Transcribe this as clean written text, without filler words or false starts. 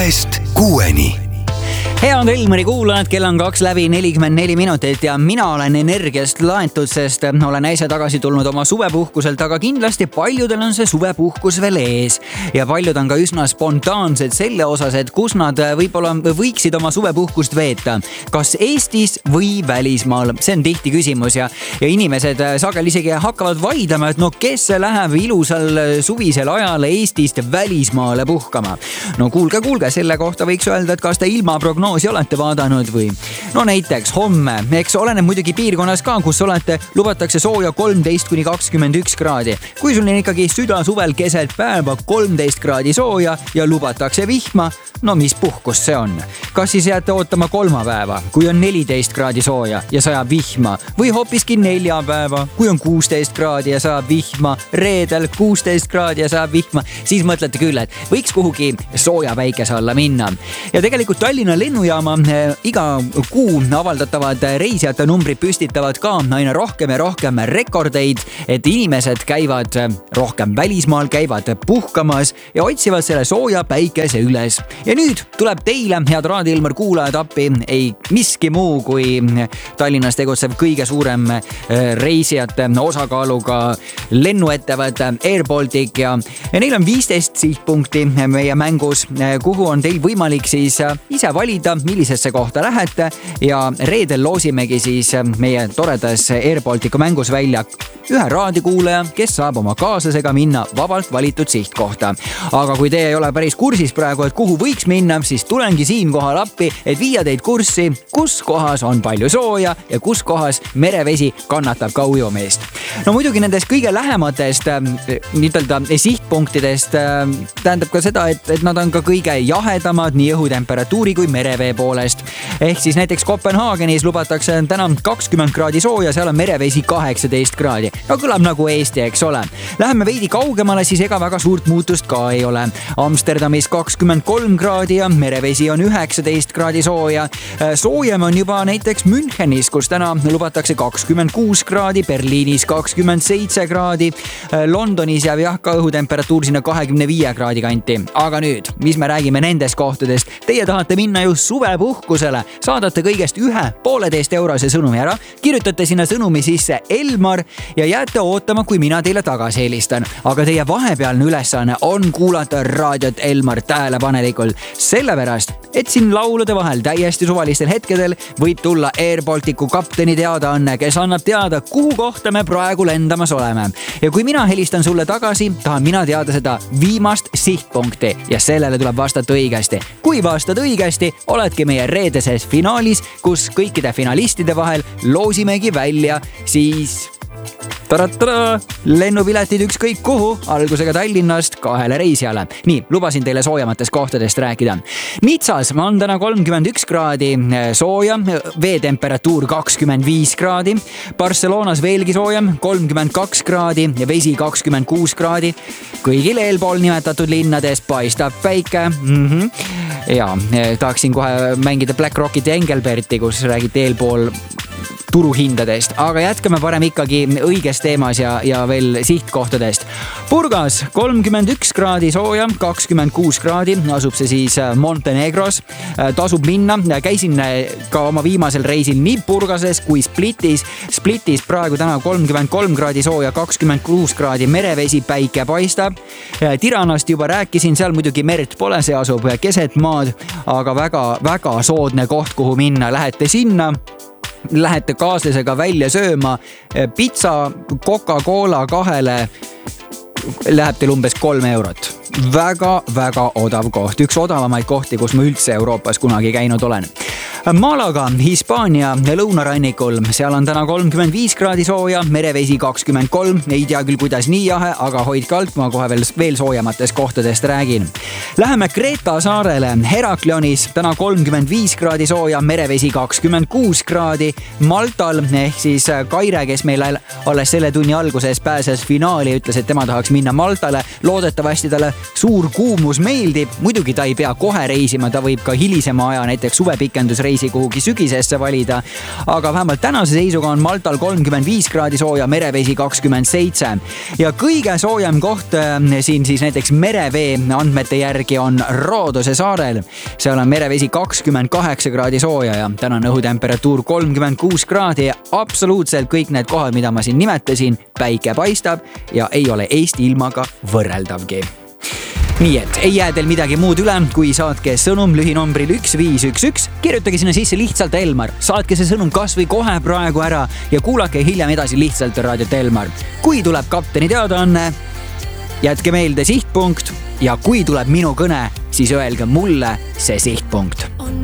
1-6. Head Elmari kuulajad, kell on 2:44 minutit ja mina olen energiast laetud, sest olen äsja tagasi tulnud oma suvepuhkuselt, aga kindlasti paljudel on see suvepuhkus veel ees. Ja paljud on ka üsna spontaansed selle osas, et kus nad võib-olla võiksid oma suvepuhkust veeta. Kas Eestis või välismaal? See on tihti küsimus ja inimesed sageli isegi hakkavad vaidlema, et kes läheb ilusal suvisel ajal Eestist välismaale puhkama. No kuulge, selle kohta võiks öelda, et kas te ilmaprognoosi olete vaadanud või näiteks homme, eks oleneb muidugi piirkonnas ka, kus olete, lubatakse sooja 13-21 kraadi. Kui sul on ikkagi südasuvel keset päeva 13 kraadi sooja ja lubatakse vihma, mis puhkus see on? Kas siis jääte ootama kolmapäeva, kui on 14 kraadi sooja ja sajab vihma, või hoopiski neljapäeva, kui on 16 kraadi ja sajab vihma, reedel 16 kraadi ja sajab vihma, siis mõtlete küll, et võiks kuhugi sooja päikese alla minna. Ja tegelikult Tallinna lennujaama iga kuu avaldatavad reisijate numbrid püstitavad ka aina rohkem ja rohkem rekordeid, et inimesed käivad rohkem välismaal, käivad puhkamas ja otsivad selle sooja päikese üles. Ja nüüd tuleb teile, head Raadio Elmar kuulajad, appi ei miski muu kui Tallinnas tegutsev kõige suurem reisijate osakaaluga lennuettevõte Air Baltic ja neil on 15 sihtpunkti meie mängus, kuhu on teil võimalik siis ise valida, millisesse kohta lähete ja reedel loosimegi siis meie toredas Air Balticu mängus välja ühe raadiokuulaja, kes saab oma kaaslasega minna vabalt valitud sihtkohta. Aga kui te ei ole päris kursis praegu, et kuhu võiks minna, siis tulengi siinkohal appi, et viia teid kurssi, kus kohas on palju sooja ja kus kohas merevesi kannatab ka ujumist. Muidugi nendest kõige lähematest sihtpunktidest tähendab ka seda, et nad on ka kõige jahedamad nii õhutemperatuuri kui merevee poolest. Ehk siis näiteks Kopenhaagenis lubatakse täna 20 kraadi sooja, seal on merevesi 18 kraadi. Kõlab nagu Eesti, eks ole. Läheme veidi kaugemale, siis ega väga suurt muutust ka ei ole. Amsterdamis 23 kraadi ja merevesi on 19 kraadi sooja. Soojem on juba näiteks Münchenis, kus täna lubatakse 26 kraadi, Berliinis 27 kraadi, Londonis jääb ka õhutemperatuur sinna 25 kraadi kanti. Aga nüüd, mis me räägime nendest kohtadest? Teie tahate minna ju suvepuhkusele, saadate kõigest 1,5 eurose sõnumi ära, kirjutate sinna sõnumi sisse Elmar ja jääte ootama, kui mina teile tagasi helistan. Aga teie vahepealne ülesanne on kuulata raadiot Elmar tähelepanelikult. Sellepärast, et siin laulude vahel täiesti suvalistel hetkedel võib tulla Air Balticu kapteni teadaanne, kes annab teada, kuhu kohta me praegu lendamas oleme. Ja kui mina helistan sulle tagasi, tahan mina teada seda viimast sihtpunkti ja sellele tuleb vastata õigesti. Kui vastad õigesti, oledki meie reedeses finaalis, kus kõikide finalistide vahel loosimegi välja siis lennupiletid ükskõik kuhu, algusega Tallinnast 2 reisijale. Nii, lubasin teile soojamatest kohtadest rääkida. Nitsas on täna 31 kraadi sooja, veetemperatuur 25 kraadi. Barcelonas veelgi soojem, 32 kraadi ja vesi 26 kraadi. Kõigil eelpool nimetatud linnades paistab päike. Ja tahaksin kohe mängida Black Rockit ja Engelberti, kus räägiti eelpool turuhindadest, aga jätkame parem ikkagi õiges teemas ja veel sihtkohtadest. Burgas 31 kraadi sooja, 26 kraadi, asub see siis Montenegros. Tasub minna, käisin ka oma viimasel reisil nii Burgases kui Splitis. Splitis praegu täna 33 kraadi sooja, 26 kraadi merevesi, päike paistab. Tiranast juba rääkisin, seal muidugi merd pole, see asub keset maad, aga väga soodne koht, kuhu minna. Lähete sinna, lähete kaaslasega välja sööma, pizza, Coca-Cola 2 läheb teil umbes 3 eurot. Väga odav koht, üks odavamaid kohti, kus ma üldse Euroopas kunagi käinud olen. Malaga, Hispaania lõunarannikul, seal on täna 35 kraadi sooja, merevesi 23, ei tea küll kuidas nii jahe, aga hoidke alt, ma kohe veel soojamates kohtadest räägin. Läheme Kreeta saarele, Heraklionis, täna 35 kraadi sooja, merevesi 26 kraadi, Maltal ehk siis Kaire, kes meil alles selle tunni alguses pääses finaali, ütles, et tema tahaks minna Maltale, loodetavasti talle suur kuumus meeldib, muidugi ta ei pea kohe reisima, ta võib ka hilisema aja, näiteks suvepikendusreisi reisi kuhugi sügisesse valida. Aga vähemalt tänase seisuga on Maltal 35 kraadi sooja, merevesi 27. Ja kõige soojem koht siin siis näiteks merevee andmete järgi on Roodose saarel. Seal on merevesi 28 kraadi sooja ja tänane õhutemperatuur 36 kraadi ja absoluutselt kõik need kohad, mida ma siin nimetasin, päike paistab ja ei ole Eesti ilmaga võrreldavgi. Nii et ei jää teil midagi muud üle, kui saatke sõnum lühinombril 1511, kirjutage sinna sisse lihtsalt Elmar, saatke see sõnum kas või kohe praegu ära ja kuulake hiljem edasi lihtsalt raadiot Elmar. Kui tuleb kapteni teadaanne, jätke meelde sihtpunkt ja kui tuleb minu kõne, siis öelge mulle see sihtpunkt.